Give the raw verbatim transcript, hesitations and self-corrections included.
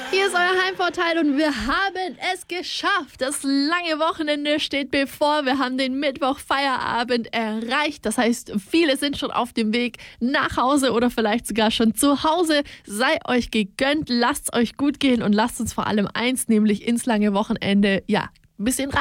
Hier ist euer Heimvorteil und wir haben es geschafft. Das lange Wochenende steht bevor. Wir haben den Mittwoch Feierabend erreicht. Das heißt, viele sind schon auf dem Weg nach Hause oder vielleicht sogar schon zu Hause. Sei euch gegönnt, lasst es euch gut gehen und lasst uns vor allem eins, nämlich ins lange Wochenende, ja, ein bisschen rein.